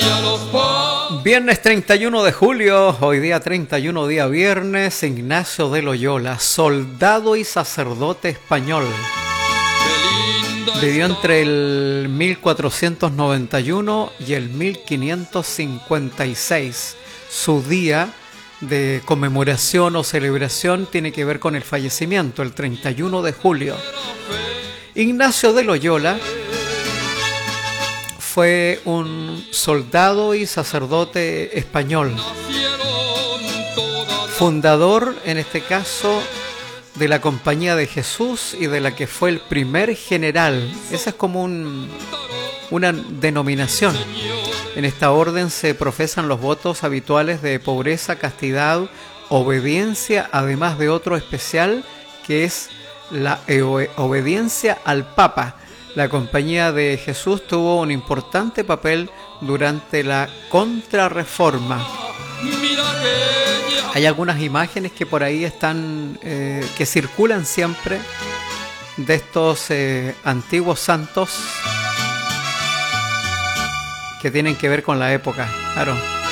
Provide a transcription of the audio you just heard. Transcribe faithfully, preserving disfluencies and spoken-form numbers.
Viernes treinta y uno de julio, hoy día treinta y uno, día viernes, Ignacio de Loyola, soldado y sacerdote español. Vivió entre el mil cuatrocientos noventa y uno y el mil quinientos cincuenta y seis. Su día de conmemoración o celebración tiene que ver con el fallecimiento, el treinta y uno de julio. Ignacio de Loyola fue un soldado y sacerdote español, fundador, en este caso, de la Compañía de Jesús y de la que fue el primer general. Esa es como un, una denominación. En esta orden se profesan los votos habituales de pobreza, castidad, obediencia, además de otro especial que es la obediencia al Papa. La Compañía de Jesús tuvo un importante papel durante la Contrarreforma. Hay algunas imágenes que por ahí están, eh, que circulan siempre de estos eh, antiguos santos que tienen que ver con la época, claro.